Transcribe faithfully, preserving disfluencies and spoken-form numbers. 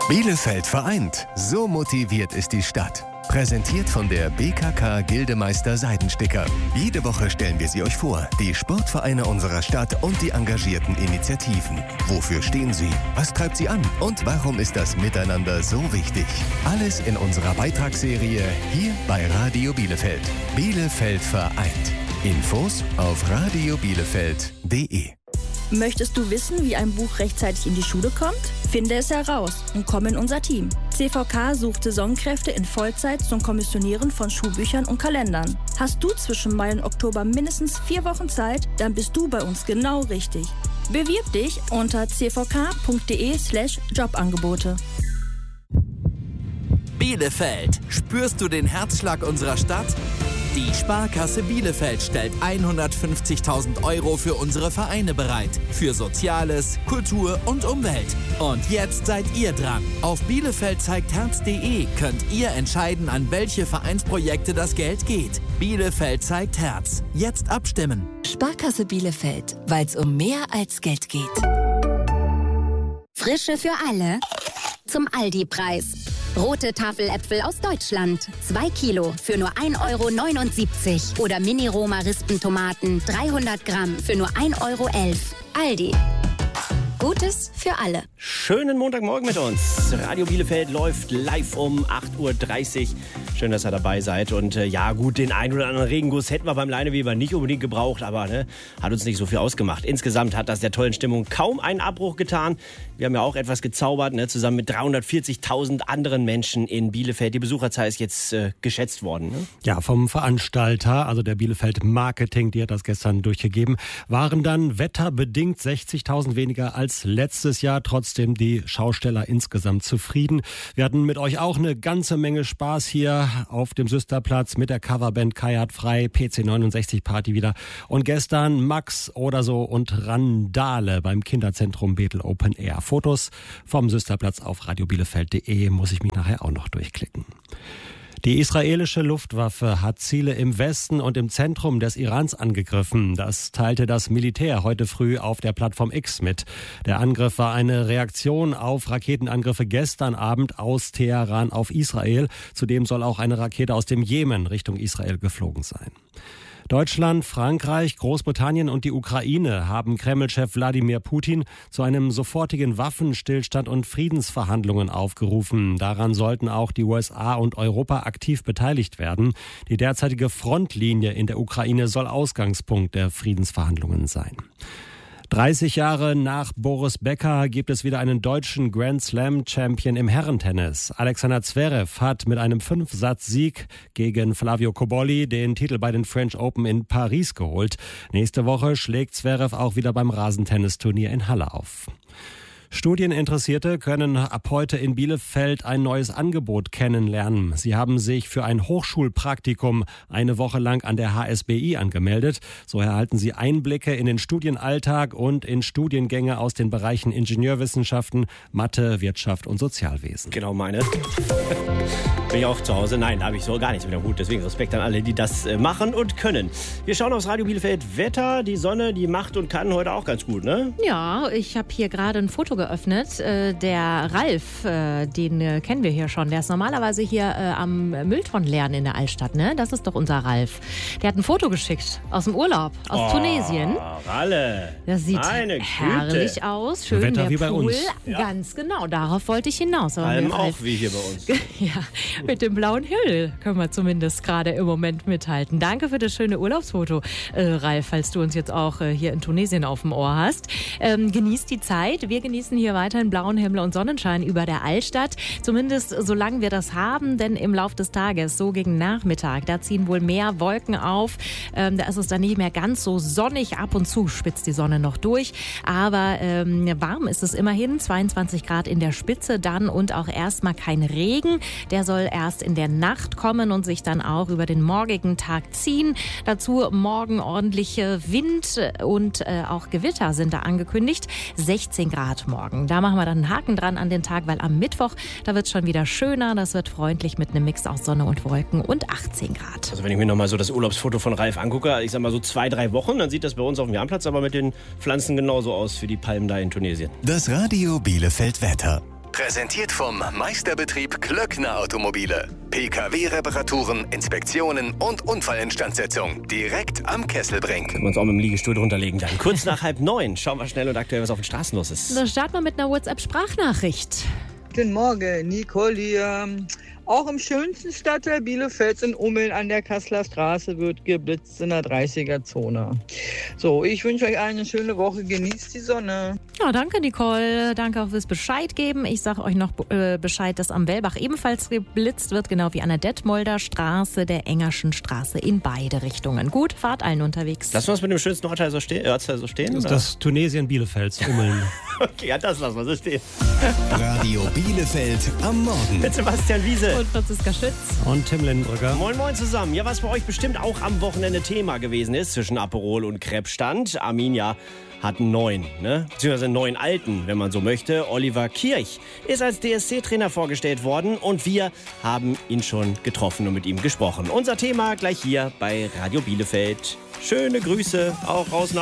Bielefeld vereint. So motiviert ist die Stadt. Präsentiert von der B K K Gildemeister Seidensticker. Jede Woche stellen wir sie euch vor, die Sportvereine unserer Stadt und die engagierten Initiativen. Wofür stehen sie? Was treibt sie an? Und warum ist das Miteinander so wichtig? Alles in unserer Beitragsserie hier bei Radio Bielefeld. Bielefeld vereint. Infos auf radio bielefeld punkt de. Möchtest du wissen, wie ein Buch rechtzeitig in die Schule kommt? Finde es heraus und komm in unser Team. C V K sucht Saisonkräfte in Vollzeit zum Kommissionieren von Schulbüchern und Kalendern. Hast du zwischen Mai und Oktober mindestens vier Wochen Zeit, dann bist du bei uns genau richtig. Bewirb dich unter c v k punkt de slash jobangebote. Bielefeld. Spürst du den Herzschlag unserer Stadt? Die Sparkasse Bielefeld stellt hundertfünfzigtausend Euro für unsere Vereine bereit. Für Soziales, Kultur und Umwelt. Und jetzt seid ihr dran. Auf bielefeld zeigt herz punkt de könnt ihr entscheiden, an welche Vereinsprojekte das Geld geht. Bielefeld zeigt Herz. Jetzt abstimmen. Sparkasse Bielefeld, weil es um mehr als Geld geht. Frische für alle zum Aldi-Preis. Rote Tafeläpfel aus Deutschland. zwei Kilo für nur ein Euro neunundsiebzig. Oder Mini-Roma-Rispentomaten dreihundert Gramm für nur ein Euro elf. Aldi. Gutes für alle. Schönen Montagmorgen mit uns. Radio Bielefeld läuft live um acht Uhr dreißig. Schön, dass ihr dabei seid. Und äh, ja gut, den einen oder anderen Regenguss hätten wir beim Leineweber nicht unbedingt gebraucht, aber ne, hat uns nicht so viel ausgemacht. Insgesamt hat das der tollen Stimmung kaum einen Abbruch getan. Wir haben ja auch etwas gezaubert, ne, zusammen mit dreihundertvierzigtausend anderen Menschen in Bielefeld. Die Besucherzahl ist jetzt äh, geschätzt worden. Ne? Ja, vom Veranstalter, also der Bielefeld Marketing, die hat das gestern durchgegeben, waren dann wetterbedingt sechzigtausend weniger als letztes Jahr. Trotzdem die Schausteller insgesamt zufrieden. Wir hatten mit euch auch eine ganze Menge Spaß hier auf dem Süsterplatz mit der Coverband Kajat Frei, P C neunundsechzig Party wieder. Und gestern Max oder so und Randale beim Kinderzentrum Bethel Open Air. Fotos vom Süsterplatz auf radio bielefeld punkt de muss ich mich nachher auch noch durchklicken. Die israelische Luftwaffe hat Ziele im Westen und im Zentrum des Irans angegriffen. Das teilte das Militär heute früh auf der Plattform X mit. Der Angriff war eine Reaktion auf Raketenangriffe gestern Abend aus Teheran auf Israel. Zudem soll auch eine Rakete aus dem Jemen Richtung Israel geflogen sein. Deutschland, Frankreich, Großbritannien und die Ukraine haben Kreml-Chef Wladimir Putin zu einem sofortigen Waffenstillstand und Friedensverhandlungen aufgerufen. Daran sollten auch die U S A und Europa aktiv beteiligt werden. Die derzeitige Frontlinie in der Ukraine soll Ausgangspunkt der Friedensverhandlungen sein. dreißig Jahre nach Boris Becker gibt es wieder einen deutschen Grand Slam Champion im Herrentennis. Alexander Zverev hat mit einem Fünfsatz-Sieg gegen Flavio Cobolli den Titel bei den French Open in Paris geholt. Nächste Woche schlägt Zverev auch wieder beim Rasentennisturnier in Halle auf. Studieninteressierte können ab heute in Bielefeld ein neues Angebot kennenlernen. Sie haben sich für ein Hochschulpraktikum eine Woche lang an der H S B I angemeldet. So erhalten sie Einblicke in den Studienalltag und in Studiengänge aus den Bereichen Ingenieurwissenschaften, Mathe, Wirtschaft und Sozialwesen. Genau meine. Bin ich auch zu Hause? Nein, habe ich so gar nichts mit dem Hut. Deswegen Respekt an alle, die das machen und können. Wir schauen aufs Radio Bielefeld Wetter. Die Sonne, die macht und kann heute auch ganz gut, ne? Ja, ich habe hier gerade ein Foto geöffnet. Äh, der Ralf, äh, den äh, kennen wir hier schon. Der ist normalerweise hier äh, am Mülltonnen leeren in der Altstadt, ne? Das ist doch unser Ralf. Der hat ein Foto geschickt aus dem Urlaub, aus oh, Tunesien. Ralle. Das sieht Meine herrlich Güte. aus. Schön Wetter der wie bei Pool. uns. Ja. Ganz genau, darauf wollte ich hinaus. Aber Allem mir auch Ralf, wie hier bei uns. ja, mit dem blauen Himmel können wir zumindest gerade im Moment mithalten. Danke für das schöne Urlaubsfoto, äh, Ralf, falls du uns jetzt auch äh, hier in Tunesien auf dem Ohr hast. Ähm, genießt die Zeit. Wir genießen hier weiterhin blauen Himmel und Sonnenschein über der Altstadt. Zumindest solange wir das haben, denn im Laufe des Tages, so gegen Nachmittag, da ziehen wohl mehr Wolken auf. Ähm, da ist es dann nicht mehr ganz so sonnig. Ab und zu spitzt die Sonne noch durch. Aber ähm, warm ist es immerhin. zweiundzwanzig Grad in der Spitze dann und auch erstmal kein Regen. Der soll erst in der Nacht kommen und sich dann auch über den morgigen Tag ziehen. Dazu morgen ordentliche Wind und äh, auch Gewitter sind da angekündigt. sechzehn Grad morgen. Da machen wir dann einen Haken dran an den Tag, weil am Mittwoch, da wird es schon wieder schöner. Das wird freundlich mit einem Mix aus Sonne und Wolken und achtzehn Grad. Also wenn ich mir nochmal so das Urlaubsfoto von Ralf angucke, ich sag mal so zwei, drei Wochen, dann sieht das bei uns auf dem Jahnplatz aber mit den Pflanzen genauso aus für die Palmen da in Tunesien. Das Radio Bielefeld Wetter. Präsentiert vom Meisterbetrieb Klöckner Automobile. P K W-Reparaturen, Inspektionen und Unfallinstandsetzung. Direkt am Kesselbrink. Können wir uns auch mit dem Liegestuhl drunter legen dann. Kurz nach halb neun. Schauen wir schnell und aktuell, was auf den Straßen los ist. Da starten wir mit einer WhatsApp-Sprachnachricht. Guten Morgen, Nicole hier. Auch im schönsten Stadtteil Bielefelds in Ummeln an der Kasseler Straße wird geblitzt in der dreißiger-Zone. So, ich wünsche euch eine schöne Woche. Genießt die Sonne. Ja, danke Nicole. Danke auch fürs Bescheid geben. Ich sage euch noch äh, Bescheid, dass am Wellbach ebenfalls geblitzt wird, genau wie an der Detmolder Straße, der Engerschen Straße in beide Richtungen. Gut, Fahrt allen unterwegs. Lassen wir es mit dem schönsten Ortsteil so stehen? Ortsteil so stehen Das ist das Tunesien Bielefelds, Ummeln. Okay, ja, das lassen wir so stehen. Radio Bielefeld am Morgen. Mit Sebastian Wiese. Und Franziska Schütz. Und Tim Lindenbrücker. Moin Moin zusammen. Ja, was bei euch bestimmt auch am Wochenende Thema gewesen ist, zwischen Aperol und Krebsstand. Arminia hat einen neuen, ne? Beziehungsweise einen neuen alten, wenn man so möchte. Oliver Kirch ist als D S C-Trainer vorgestellt worden und wir haben ihn schon getroffen und mit ihm gesprochen. Unser Thema gleich hier bei Radio Bielefeld. Schöne Grüße auch raus nach